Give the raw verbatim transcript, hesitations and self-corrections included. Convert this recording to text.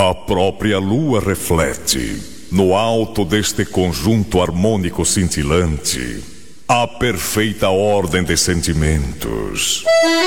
A própria lua reflete, no alto deste conjunto harmônico cintilante, a perfeita ordem de sentimentos.